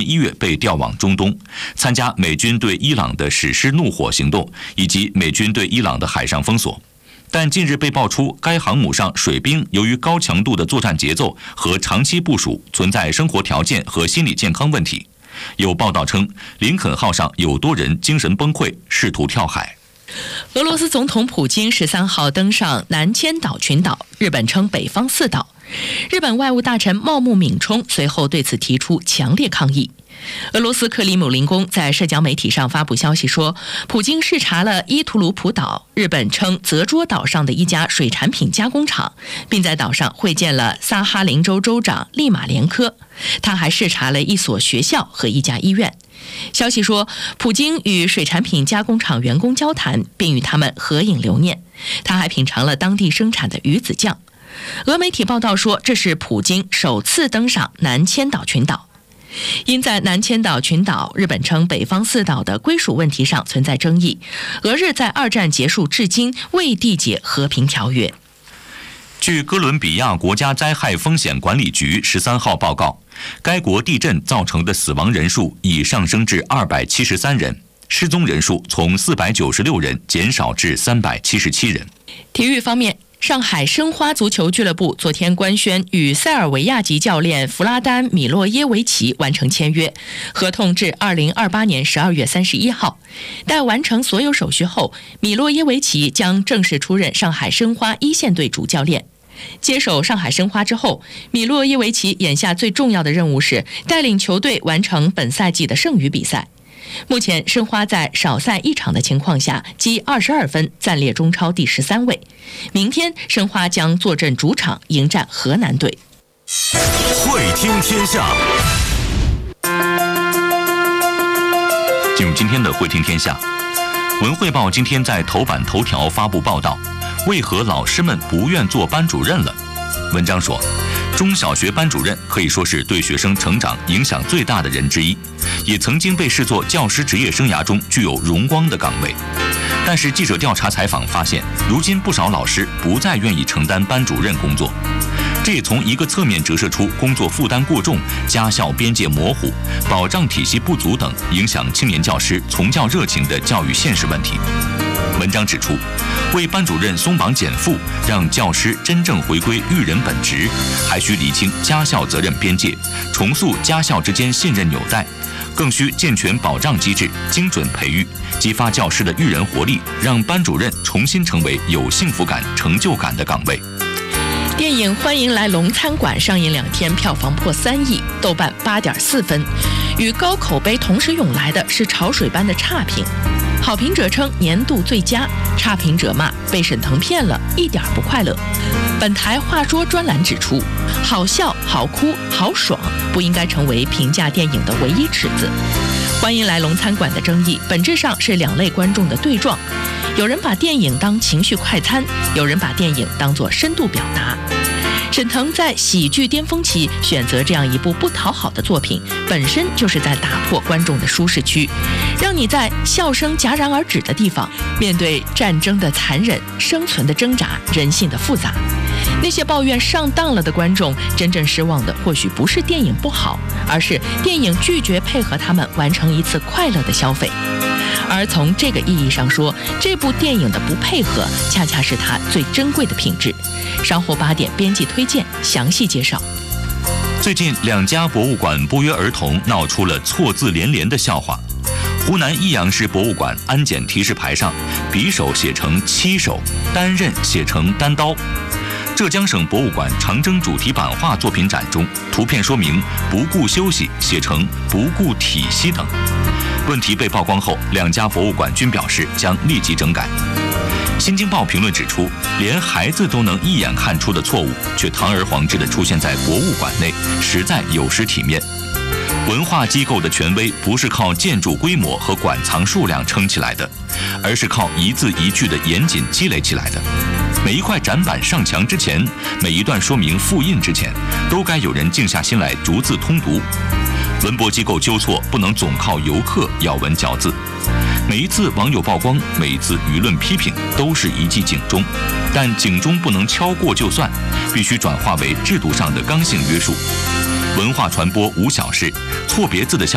11月被调往中东，参加美军对伊朗的史诗怒火行动以及美军对伊朗的海上封锁。但近日被爆出，该航母上水兵由于高强度的作战节奏和长期部署，存在生活条件和心理健康问题。有报道称，林肯号上有多人精神崩溃，试图跳海。 俄罗斯总统普京13号登上南千岛群岛，日本称北方四岛。日本外务大臣茂木敏充随后对此提出强烈抗议。俄罗斯克里姆林宫在社交媒体上发布消息说，普京视察了伊图鲁普岛，日本称泽捉岛上的一家水产品加工厂，并在岛上会见了萨哈林州州长利马连科。他还视察了一所学校和一家医院。消息说，普京与水产品加工厂员工交谈，并与他们合影留念。他还品尝了当地生产的鱼子酱。俄媒体报道说，这是普京首次登上南千岛群岛。因在南千岛群岛，日本称北方四岛的归属问题上存在争议，俄日在2战结束至今未缔结和平条约。 据哥伦比亚国家灾害风险管理局13号报告，该国地震造成的死亡人数已上升至273人，失踪人数从496人减少至377人。 体育方面，上海申花足球俱乐部昨天官宣与塞尔维亚籍教练弗拉丹·米洛耶维奇完成签约，合同至2028年12月31号。待完成所有手续后，米洛耶维奇将正式出任上海申花一线队主教练。接手上海申花之后，米洛耶维奇眼下最重要的任务是带领球队完成本赛季的剩余比赛。目前申花在少赛1场的情况下积22分，暂列中超第13位。明天申花将坐镇主场迎战河南队。 会听天下。 进入今天的会听天下，文汇报今天在头版头条发布报道，为何老师们不愿做班主任了？文章说，中小学班主任可以说是对学生成长影响最大的人之一，也曾经被视作教师职业生涯中具有荣光的岗位。但是记者调查采访发现，如今不少老师不再愿意承担班主任工作，这也从一个侧面折射出工作负担过重、家校边界模糊、保障体系不足等影响青年教师从教热情的教育现实问题。文章指出，为班主任松绑减负，让教师真正回归育人本职，还需厘清家校责任边界，重塑家校之间信任纽带，更需健全保障机制，精准培育，激发教师的育人活力，让班主任重新成为有幸福感、成就感的岗位。 电影《欢迎来龙餐馆》上映2天，票房破3亿，豆瓣8.4分。与高口碑同时涌来的是潮水般的差评。好评者称年度最佳，差评者骂被沈腾骗了，一点不快乐。本台话说专栏指出，好笑、好哭、好爽不应该成为评价电影的唯一尺子。欢迎来龙餐馆的争议本质上是2类观众的对撞，有人把电影当情绪快餐，有人把电影当作深度表达。沈腾在喜剧巅峰期选择这样一部不讨好的作品，本身就是在打破观众的舒适区，让你在笑声戛然而止的地方，面对战争的残忍、生存的挣扎、人性的复杂。那些抱怨上当了的观众，真正失望的或许不是电影不好，而是电影拒绝配合他们完成一次快乐的消费。而从这个意义上说，这部电影的不配合恰恰是它最珍贵的品质。稍后8点编辑推荐详细介绍。 最近2家博物馆不约而同闹出了错字连连的笑话。湖南益阳市博物馆安检提示牌上，匕首写成七手，单刃写成单刀。浙江省博物馆长征主题版画作品展中，图片说明不顾休息写成不顾体息等。问题被曝光后，2家博物馆均表示将立即整改。新京报评论指出，连孩子都能一眼看出的错误，却堂而皇之地出现在博物馆内，实在有失体面。文化机构的权威不是靠建筑规模和馆藏数量撑起来的，而是靠一字一句的严谨积累起来的。每一块展板上墙之前，每一段说明复印之前，都该有人静下心来逐字通读。文博机构纠错不能总靠游客咬文嚼字。每一次网友曝光，每一次舆论批评，都是一记警钟，但警钟不能敲过就算，必须转化为制度上的刚性约束。文化传播无小事，错别字的效